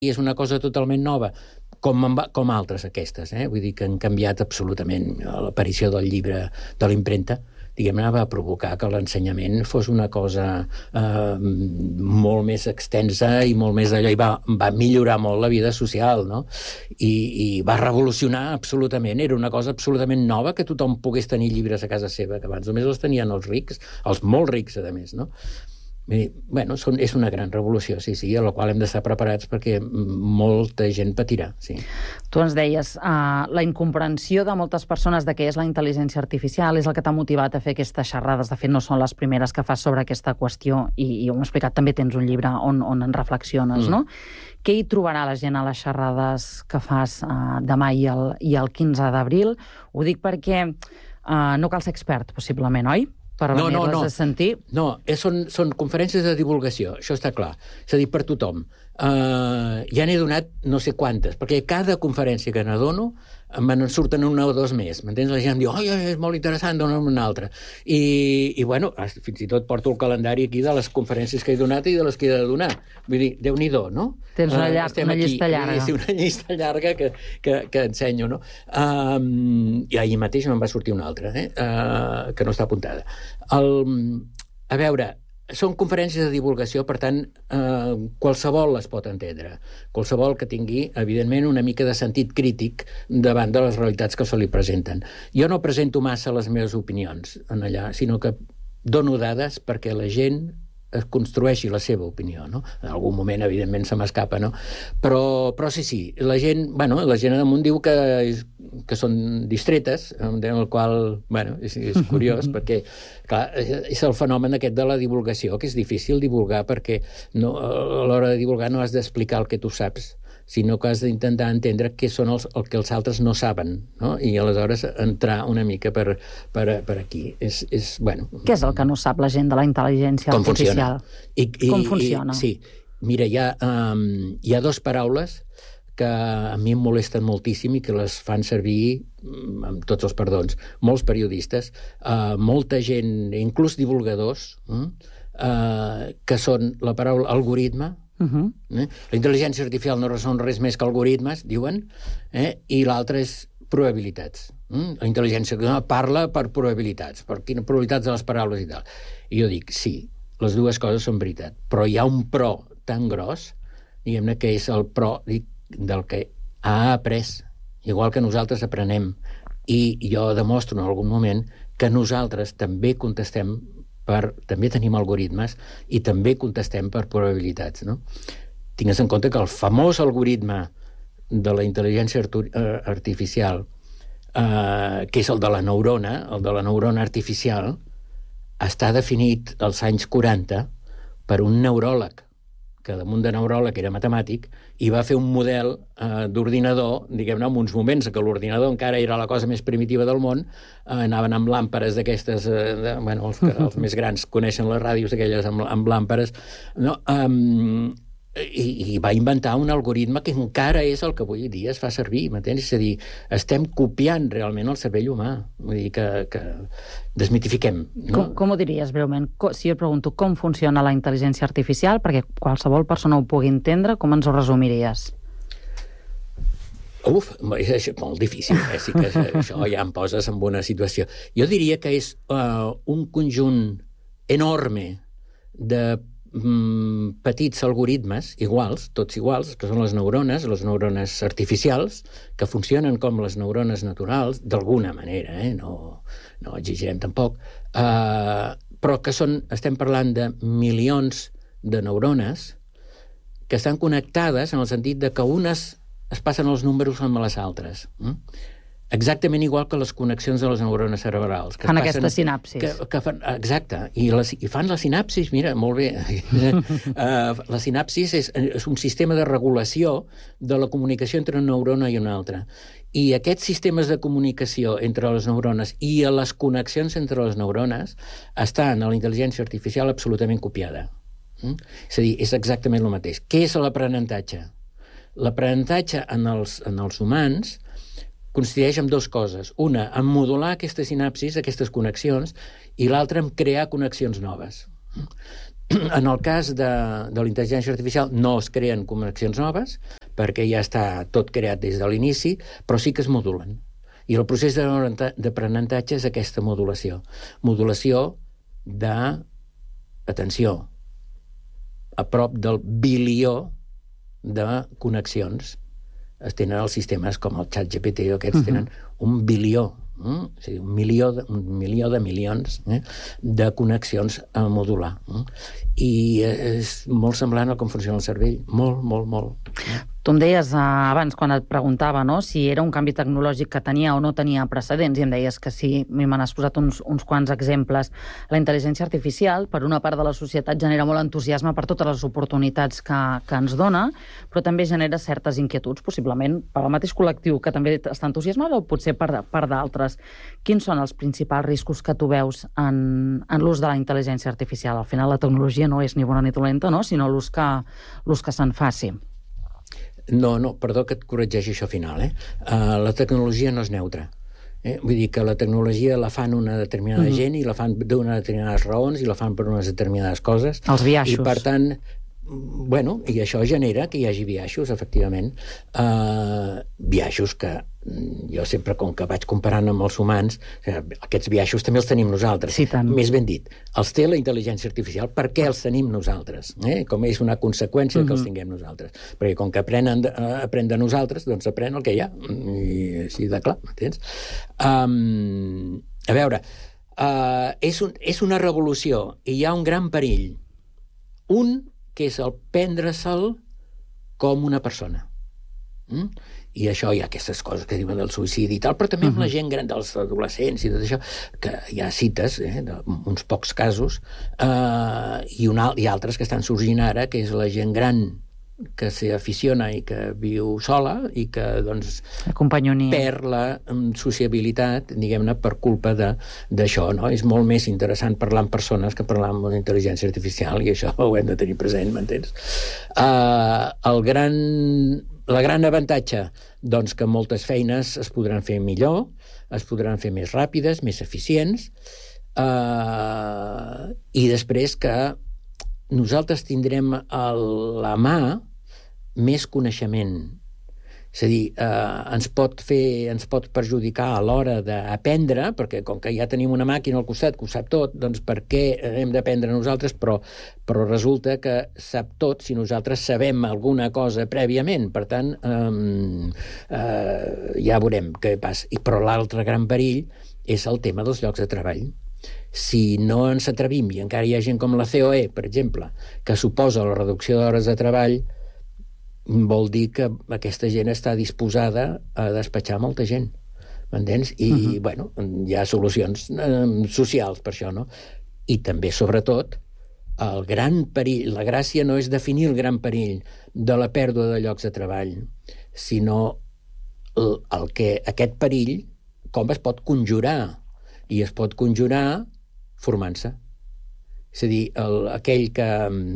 és una cosa totalment nova, com altres aquestes, vull dir que han canviat absolutament. L'aparició del llibre de l'impremta, diguem-ne, va provocar que l'ensenyament fos una cosa molt més extensa i molt més d'allò, i va millorar molt la vida social, no? I va revolucionar absolutament. Era una cosa absolutament nova que tothom pogués tenir llibres a casa seva, que abans només els tenien els rics, els molt rics, a més, no? Bueno, és una gran revolució, sí, a la qual hem d'estar preparats perquè molta gent patirà, sí. Tu ens deies, la incomprensió de moltes persones de què és la intel·ligència artificial és el que t'ha motivat a fer aquestes xerrades. De fet, no són les primeres que fas sobre aquesta qüestió, i ho hem explicat, també tens un llibre on en reflexiones, no? Què hi trobarà la gent a les xerrades que fas demà i el 15 d'abril? Ho dic perquè no cal ser expert, possiblement, oi? Per venir-les a sentir. No, són conferències de divulgació, això està clar. És a dir, per tothom. Ja n'he donat no sé quantes, perquè cada conferència que n'adono me'n surten una o dos més. M'entens? La gent em diu, és molt interessant, dona'm una altra. I bueno, fins i tot porto el calendari aquí de les conferències que he donat i de les que he de donar. Vull dir, Déu-n'hi-do, no? Tens una llista llarga. Sí, una llista llarga que ensenyo, no? I ahir mateix me'n va sortir una altra, que no està apuntada. A veure, són conferències de divulgació, per tant, qualsevol les pot entendre. Qualsevol que tingui, evidentment, una mica de sentit crític davant de les realitats que se li presenten. Jo no presento massa les meves opinions en allà, sinó que dono dades perquè la gent es construeixi la seva opinió, no? En algun moment, evidentment, se m'escapa, no? Però sí, la gent damunt diu que són distretes, en el qual, és curiós, perquè, clar, és el fenomen aquest de la divulgació, que és difícil divulgar, perquè a l'hora de divulgar no has d'explicar el que tu saps, sinó que has d'intentar entendre què són el que els altres no saben, no? I aleshores entrar una mica per aquí. Què és el que no sap la gent de la intel·ligència artificial? Com funciona? Sí, mira, hi ha dues paraules que a mi em molesten moltíssim i que les fan servir, amb tots els perdons, molts periodistes, molta gent, inclús divulgadors, que són la paraula algoritme. La intel·ligència artificial no són res més que algoritmes, diuen, i l'altra és probabilitats. La intel·ligència artificial parla per probabilitats, per quines probabilitats de les paraules i tal. I jo dic, sí, les dues coses són veritat, però hi ha un pro tan gros, diguem-ne, que és el pro del que ha après, igual que nosaltres aprenem, i jo demostro en algun moment que nosaltres també contestem també tenim algoritmes i també contestem per probabilitats, no? Tingues en compte que el famós algoritme de la intel·ligència artificial, que és el de la neurona artificial, està definit als anys 40 per un neuròleg, que damunt de neuròleg era matemàtic, i va fer un model d'ordinador, diguem-ne, en uns moments que l'ordinador encara era la cosa més primitiva del món, anaven amb làmperes d'aquestes, els més grans coneixen les ràdios aquelles amb làmperes, no? I va inventar un algoritme que encara és el que avui dia es fa servir, m'entens? És a dir, estem copiant realment el cervell humà, vull dir que desmitifiquem. No? Com ho diries breument? Si jo et pregunto com funciona la intel·ligència artificial, perquè qualsevol persona ho pugui entendre, com ens ho resumiries? És molt difícil, sí que això ja em poses en una situació. Jo diria que és un conjunt enorme de petits algoritmes iguals, tots iguals, que són les neurones artificials, que funcionen com les neurones naturals, d'alguna manera, no exigirem tampoc, però que estem parlant de milions de neurones que estan connectades en el sentit de que unes es passen els números amb les altres. Exactament igual que les connexions de les neurones cerebrals. Fan aquestes sinapsis. Exacte. I fan la sinapsis, mira, molt bé. La sinapsis és un sistema de regulació de la comunicació entre una neurona i una altra. I aquests sistemes de comunicació entre les neurones i les connexions entre les neurones estan a la intel·ligència artificial absolutament copiada. És a dir, és exactament el mateix. Què és l'aprenentatge? L'aprenentatge en els humans consisteix en dues coses. Una, en modular aquestes sinapsis, aquestes connexions, i l'altra, en crear connexions noves. En el cas de la intel·ligència artificial no es creen connexions noves, perquè ja està tot creat des de l'inici, però sí que es modulen. I el procés d'aprenentatge és aquesta modulació. Modulació de, atenció, a prop del bilió de connexions. Es tenen els sistemes com el ChatGPT o aquests tenen un bilió, o sigui, un milió de milions de connexions a modular. I és molt semblant a com funciona el cervell. Molt, molt, molt. Tu em deies abans, quan et preguntava, no, si era un canvi tecnològic que tenia o no tenia precedents, i em deies que sí, me n'has posat uns quants exemples. La intel·ligència artificial, per una part de la societat, genera molt entusiasme per totes les oportunitats que ens dona, però també genera certes inquietuds, possiblement per al mateix col·lectiu que també està entusiasmat o potser per d'altres. Quins són els principals riscos que tu veus en l'ús de la intel·ligència artificial? Al final la tecnologia no és ni bona ni dolenta, no? Sinó l'ús que se'n faci. No, perdó que et corregeixi això final. La tecnologia no és neutra. Vull dir que la tecnologia la fan una determinada gent i la fan d'unes determinades raons i la fan per unes determinades coses. Els biaixos. I per tant, bueno, i això genera que hi hagi biaixos, efectivament. Biaixos que jo sempre, com que vaig comparant amb els humans, aquests biaixos també els tenim nosaltres. Sí, tant. Més ben dit, els té la intel·ligència artificial, per què els tenim nosaltres? Com és una conseqüència que els tinguem nosaltres. Perquè com que aprèn de nosaltres, doncs aprèn el que hi ha. I així de clar, m'entens? A veure, és una revolució i hi ha un gran perill. Un, que és el prendre-se'l com una persona. I això hi ha aquestes coses que diuen del suïcidi i tal, però també amb la gent gran, dels adolescents i tot això, que hi ha cites, uns pocs casos, i altres que estan sorgint ara, que és la gent gran que s'aficiona i que viu sola i que, doncs, perd la sociabilitat, diguem-ne, per culpa d'això, no? És molt més interessant parlar amb persones que parlar amb una intel·ligència artificial, i això ho hem de tenir present, m'entens? La gran avantatge, doncs, que moltes feines es podran fer millor, es podran fer més ràpides, més eficients, i després que nosaltres tindrem a la mà més coneixement. És a dir, ens pot perjudicar a l'hora d'aprendre, perquè com que ja tenim una màquina al costat que ho sap tot, doncs per què hem d'aprendre nosaltres? Però resulta que sap tot si nosaltres sabem alguna cosa prèviament. Per tant, ja veurem què passa. Però l'altre gran perill és el tema dels llocs de treball. Si no ens atrevim, i encara hi ha gent com la COE, per exemple, que suposa la reducció d'hores de treball, vol dir que aquesta gent està disposada a despatxar molta gent, m'entens? I, bueno, hi ha solucions socials per això, no? I també, sobretot, el gran perill, la gràcia no és definir el gran perill de la pèrdua de llocs de treball, sinó aquest perill, com es pot conjurar. I es pot conjurar formant-se. És a dir, aquell que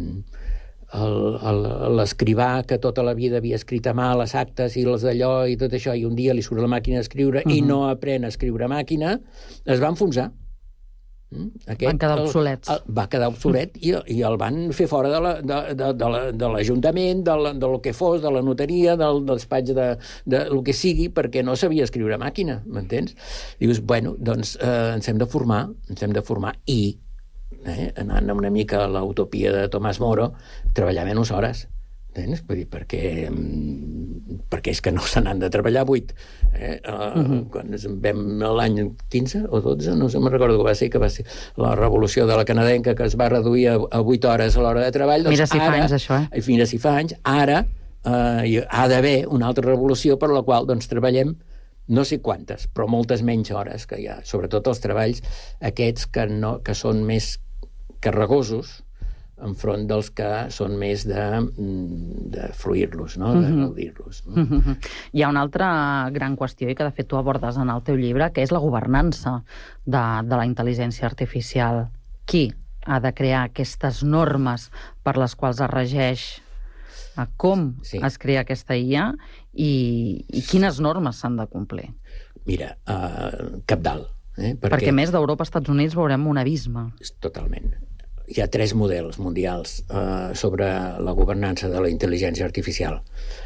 l'escrivà que tota la vida havia escrit a mà les actes i les d'allò i tot això, i un dia li surt la màquina d'escriure i no aprèn a escriure a màquina, es va enfonsar. Van quedar obsolets. Va quedar obsolet i el van fer fora de l'Ajuntament, del que fos, de la notaria, del despatx del que sigui, perquè no sabia escriure a màquina, m'entens? Dius, bueno, doncs ens hem de formar, i anant una mica a l'utopia de Tomàs Moro, treballar menys hores. Vull dir, perquè és que no se n'han de treballar 8. Quan vam l'any 15 o 12, no me'n recordo que va ser la revolució de la canadenca, que es va reduir a 8 hores a l'hora de treball. Mira si fa anys, això, Mira si fa anys. Ara ha d'haver una altra revolució per la qual doncs treballem no sé quantes, però moltes menys hores que hi ha, sobretot els treballs aquests que són més carregosos enfront dels que són més de fruir-los, no? De gaudir-los. Hi ha una altra gran qüestió, i que de fet tu abordes en el teu llibre, que és la governança de la intel·ligència artificial. Qui ha de crear aquestes normes per les quals es regeix com es crea aquesta IA i quines normes s'han de complir? Mira, cabdal. Perquè més d'Europa a Estats Units veurem un abisme. Totalment. hi ha 3 models mundials sobre la governança de la intel·ligència artificial.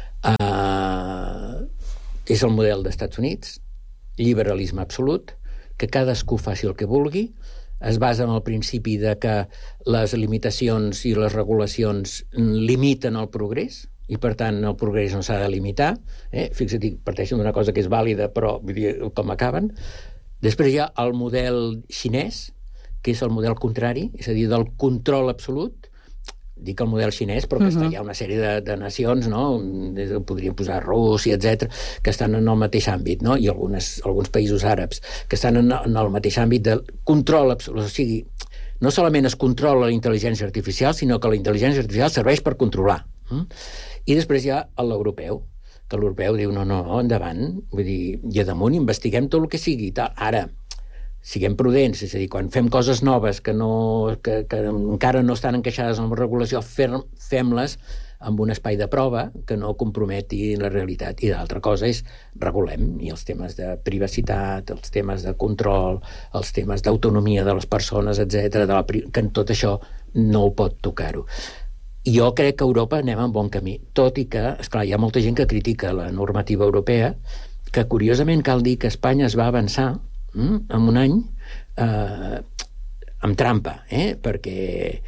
És el model dels Estats Units, liberalisme absolut, que cadascú faci el que vulgui, es basa en el principi de que les limitacions i les regulacions limiten el progrés, i per tant el progrés no s'ha de limitar. Fixa't, parteixen d'una cosa que és vàlida, però vull dir, com acaben. Després hi ha el model xinès, que és el model contrari, és a dir, del control absolut. Dic el model xinès, però que hi ha una sèrie de nacions, no? Podríem posar Rússia, etc., que estan en el mateix àmbit, no? I alguns països àrabs, que estan en el mateix àmbit del control absolut. O sigui, no solament es controla la intel·ligència artificial, sinó que la intel·ligència artificial serveix per controlar. I després hi ha l'europeu, que l'europeu diu, no, endavant, vull dir, i a damunt investiguem tot el que sigui. Ara, siguem prudents, és a dir, quan fem coses noves que encara no estan encaixades en la regulació, fem-les amb un espai de prova que no comprometi la realitat. I l'altra cosa és regulem, i els temes de privacitat, els temes de control, els temes d'autonomia de les persones, etc., que en tot això no ho pot tocar-ho. Jo crec que a Europa anem en bon camí, tot i que, esclar, hi ha molta gent que critica la normativa europea, que curiosament cal dir que Espanya es va avançar en un any amb trampa, perquè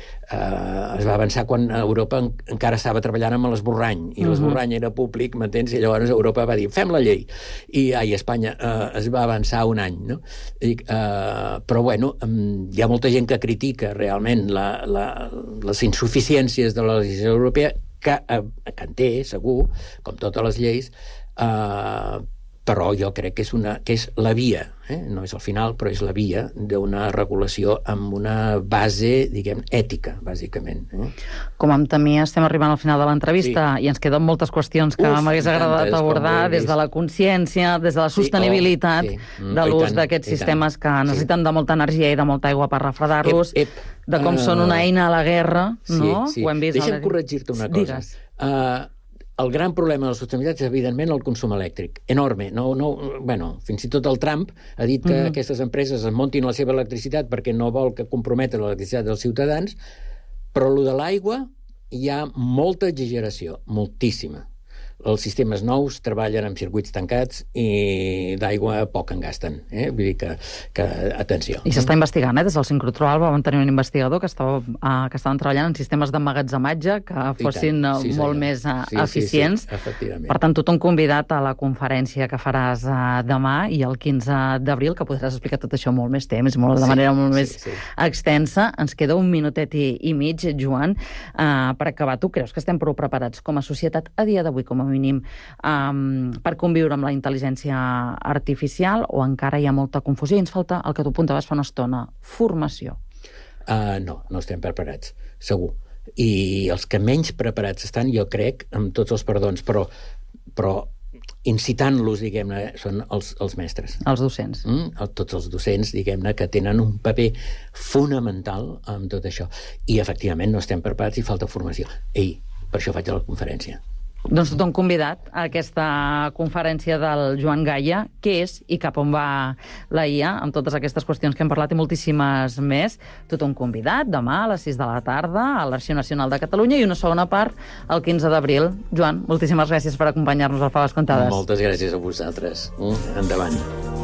es va avançar quan Europa encara estava treballant amb l'esborrany, i l'esborrany era públic, m'entens? I llavors Europa va dir, fem la llei, i Espanya es va avançar un any, no? Però bueno, hi ha molta gent que critica realment les insuficiències de la legislació europea, que en té, segur, com totes les lleis, però jo crec que és la via, no és el final, però és la via d'una regulació amb una base, diguem, ètica, bàsicament. Com em temia, estem arribant al final de l'entrevista i ens queden moltes qüestions que m'hagués agradat abordar, des de la consciència, des de la sostenibilitat de l'ús d'aquests sistemes que necessiten de molta energia i de molta aigua per refredar-los, de com són una eina a la guerra, no? Deixa'm corregir-te una cosa. Digues. El gran problema de la sostenibilitat és, evidentment, el consum elèctric. Enorme. Fins i tot el Trump ha dit que aquestes empreses es muntin la seva electricitat perquè no vol que comprometen l'electricitat dels ciutadans, però el de l'aigua hi ha molta exageració, moltíssima. Els sistemes nous treballen amb circuits tancats i d'aigua poc en gasten. Vull dir que atenció. I s'està investigant, des del sincrotró Alba vam tenir un investigador que estaven treballant en sistemes d'emmagatzematge que fossin molt més eficients. Per tant, tothom convidat a la conferència que faràs demà i el 15 d'abril, que podràs explicar tot això molt més temps, de manera molt més extensa. Ens queda un minutet i mig, Joan. Per acabar, tu creus que estem prou preparats com a societat a dia d'avui, com a mínim, per conviure amb la intel·ligència artificial, o encara hi ha molta confusió i ens falta el que tu apuntaves fa una estona, formació? No estem preparats, segur. I els que menys preparats estan, jo crec, amb tots els perdons, però incitant-los, diguem-ne, són els mestres. Els docents. Tots els docents, diguem-ne, que tenen un paper fonamental en tot això. I, efectivament, no estem preparats i falta formació. Per això faig la conferència. Doncs tothom convidat a aquesta conferència del Joan Gaya, què és i cap on va la IA, amb totes aquestes qüestions que hem parlat i moltíssimes més. Tothom convidat, demà a les 6 de la tarda, a l'Arxiu Nacional de Catalunya, i una segona part el 15 d'abril. Joan, moltíssimes gràcies per acompanyar-nos al Faves Contades. Moltes gràcies a vosaltres. Endavant.